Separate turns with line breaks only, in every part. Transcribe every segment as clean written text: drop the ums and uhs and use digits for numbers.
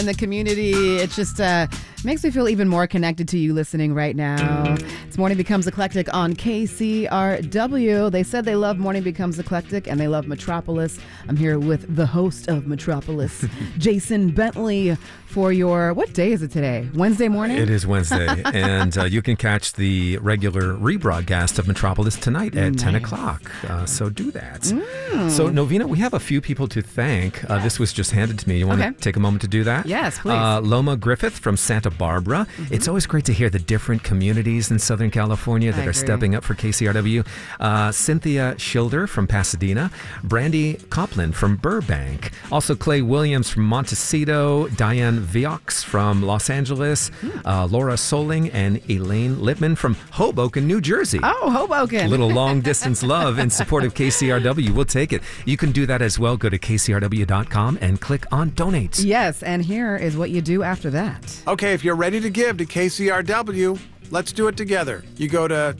in the community. It just makes me feel even more connected to you listening right now. It's Morning Becomes Eclectic on KCRW. They said they love Morning Becomes Eclectic and they love Metropolis. I'm here with the host of Metropolis, Jason Bentley, for your, what day is it today? Wednesday morning?
It is Wednesday. And you can catch the regular rebroadcast of Metropolis tonight at 10 o'clock. So do that. So, Novena, we have a few people to thank. This was just handed to me. You want to take a moment to do that?
Yes, please.
Loma Griffith from Santa Barbara. It's always great to hear the different communities in Southern California that are stepping up for KCRW. Cynthia Schilder from Pasadena. Brandy Copland from Burbank. Also Clay Williams from Montecito. Diane Viox from Los Angeles. Laura Soling and Elaine Lippman from Hoboken, New Jersey.
Oh, Hoboken.
Little long-distance love in support of KCRW. We'll take it. You can do that as well. Go to kcrw.com and click on Donate.
Yes, and here is what you do after that.
Okay, if you're ready to give to KCRW, let's do it together. You go to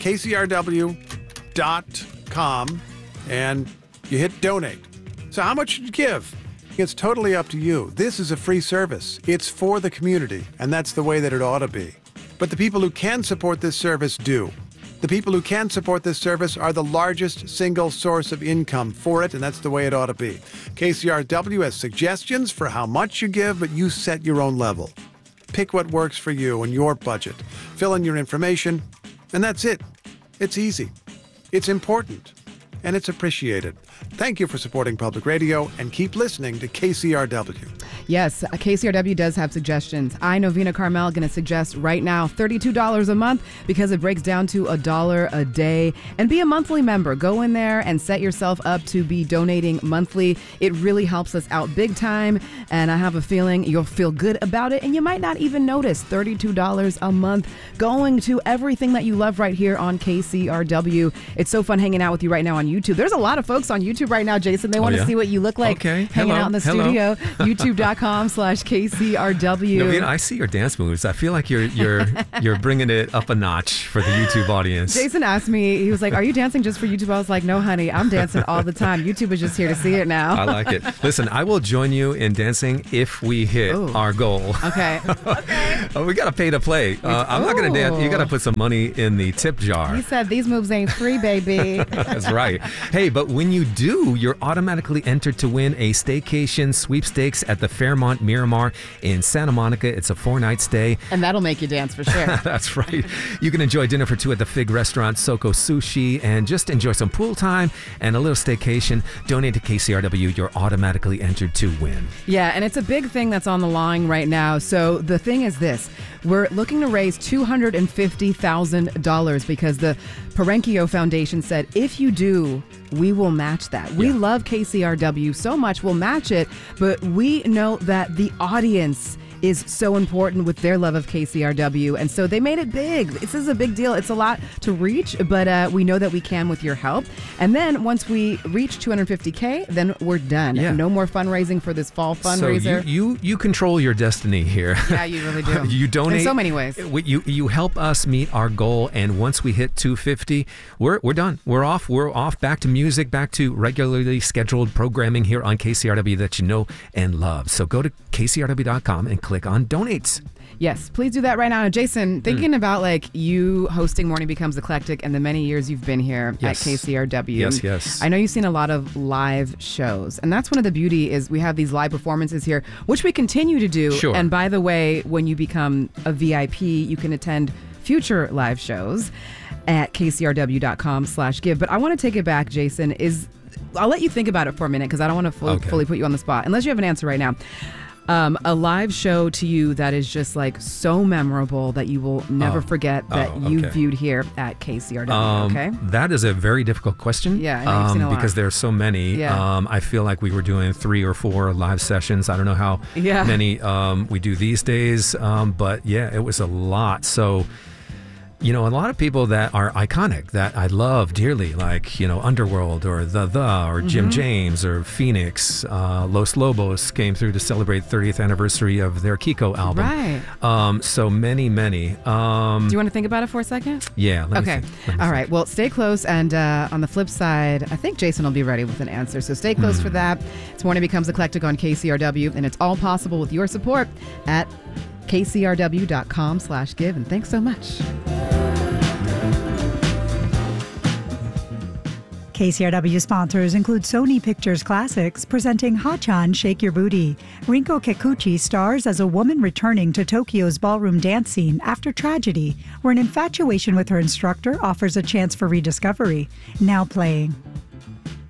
kcrw.com and you hit Donate. So how much should you give? It's totally up to you. This is a free service. It's for the community, and that's the way that it ought to be. But the people who can support this service do. The people who can support this service are the largest single source of income for it, and that's the way it ought to be. KCRW has suggestions for how much you give, but you set your own level. Pick what works for you and your budget. Fill in your information, and that's it. It's easy. It's important. And it's appreciated. Thank you for supporting public radio, and keep listening to KCRW.
Yes, KCRW does have suggestions. I, Novena Carmel, going to suggest right now $32 a month because it breaks down to $1 a day. And be a monthly member. Go in there and set yourself up to be donating monthly. It really helps us out big time, and I have a feeling you'll feel good about it, and you might not even notice $32 a month going to everything that you love right here on KCRW. It's so fun hanging out with you right now on YouTube. There's a lot of folks on YouTube right now, Jason. They want to see what you look like hanging out in the studio. YouTube.com/KCRW.
Novena, I see your dance moves. I feel like you're bringing it up a notch for the YouTube audience.
Jason asked me, he was like, "Are you dancing just for YouTube?" I was like, "No, honey, I'm dancing all the time. YouTube is just here to see it now."
I like it. Listen, I will join you in dancing if we hit our goal.
Okay.
We got to pay to play. I'm not going to dance. You got to put some money in the tip jar.
He said these moves ain't free, baby.
That's right. Hey, but when you do, you're automatically entered to win a staycation sweepstakes at the Fairmont Miramar in Santa Monica. It's a 4-night stay.
And that'll make you dance for sure.
That's right. You can enjoy dinner for two at the Fig Restaurant, Soko Sushi, and just enjoy some pool time and a little staycation. Donate to KCRW. You're automatically entered to win.
Yeah, and it's a big thing that's on the line right now. So the thing is this. We're looking to raise $250,000 because the Perenkio Foundation said, if you do, we will match that. We love KCRW so much, we'll match it, but we know that the audience is so important with their love of KCRW, and so they made it big. This is a big deal. It's a lot to reach, but we know that we can with your help. And then once we reach 250K, then we're done.
Yeah.
No more fundraising for this fall fundraiser.
So you control your destiny here.
Yeah, you really do.
You donate
in so many ways.
You help us meet our goal, and once we hit 250, we're done. We're off. We're off. Back to music. Back to regularly scheduled programming here on KCRW that you know and love. So go to kcrw.com and click on Donates.
Yes, please do that right now. Jason, thinking about like you hosting Morning Becomes Eclectic and the many years you've been here at KCRW.
Yes.
I know you've seen a lot of live shows, and that's one of the beauty is we have these live performances here, which we continue to do.
Sure. And
by the way, when you become a VIP, you can attend future live shows at kcrw.com/give. But I want to take it back, Jason. I'll let you think about it for a minute because I don't want to fully put you on the spot, unless you have an answer right now. A live show to you that is just like so memorable that you will never forget that you viewed here at KCRW.
That is a very difficult question.
Yeah, I know you've seen a lot.
Because there are so many.
Yeah.
I feel like we were doing 3 or 4 live sessions. I don't know how many we do these days, but yeah, it was a lot. So You know, a lot of people that are iconic that I love dearly, like, you know, Underworld or The or Jim James or Phoenix, Los Lobos came through to celebrate 30th anniversary of their Kiko album.
Right.
So many. Do
you want to think about it for a second?
Yeah.
Okay. All right. Well, stay close. And on the flip side, I think Jason will be ready with an answer. So stay close for that. It's Morning Becomes Eclectic on KCRW, and it's all possible with your support at kcrw.com/give. And thanks so much.
KCRW sponsors include Sony Pictures Classics, presenting Hachan Shake Your Booty. Rinko Kikuchi stars as a woman returning to Tokyo's ballroom dance scene after tragedy, where an infatuation with her instructor offers a chance for rediscovery. Now playing.